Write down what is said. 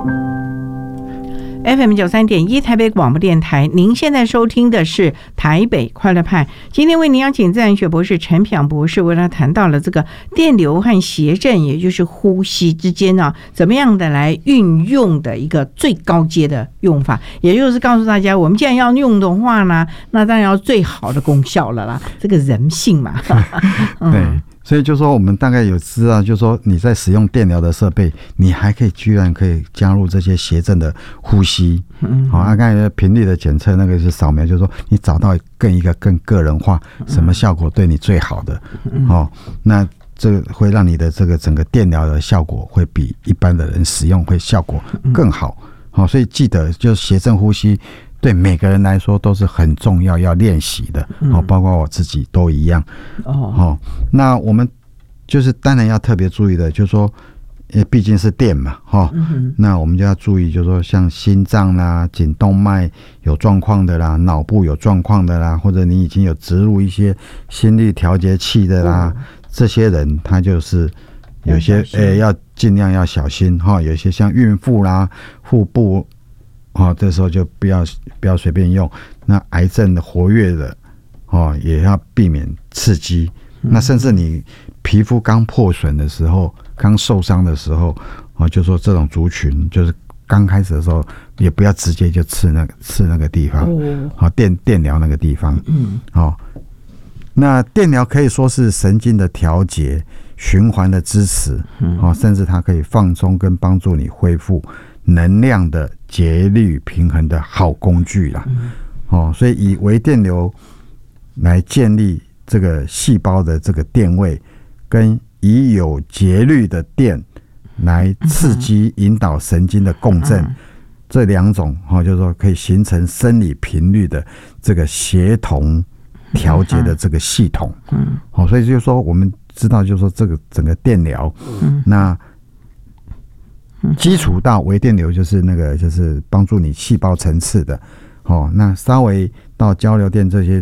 FM 93.1台北广播电台，您现在收听的是台北快乐派。今天为您邀请自然学博士陈品洋博士，为他谈到了这个电流和谐振，也就是呼吸之间啊，怎么样的来运用的一个最高阶的用法，也就是告诉大家，我们既然要用的话呢，那当然要最好的功效了啦，这个人性嘛。 对。所以就说我们大概有知道，就是说你在使用电疗的设备，你还居然可以加入这些谐振的呼吸。好，刚才频率的检测那个是扫描，就是说你找到一个更个人化，什么效果对你最好的。那这个会让你的这个整个电疗的效果会比一般的人使用会效果更好。好，所以记得就是谐振呼吸。对每个人来说都是很重要要练习的，包括我自己都一样。那我们就是当然要特别注意的，就是说，毕竟是电嘛，那我们就要注意，就是说像心脏啦、颈动脉有状况的啦、脑部有状况的啦，或者你已经有植入一些心率调节器的啦，这些人他就是有些要尽量要小心哈，有些像孕妇啦、腹部。这时候就不要随便用。那癌症的活跃的，也要避免刺激。那甚至你皮肤刚破损的时候，刚受伤的时候，就说这种族群，就是刚开始的时候，也不要直接就刺那个地方，电疗那个地方。那电疗可以说是神经的调节、循环的支持，甚至它可以放松跟帮助你恢复能量的节律平衡的好工具啦。所以以微电流来建立这个细胞的这个电位，跟以有节律的电来刺激引导神经的共振，这两种就是说可以形成生理频率的这个协同调节的这个系统。所以就是说我们知道，就是说这个整个电疗，那基础到微电流就是那个就是帮助你细胞层次的，那稍微到交流电这些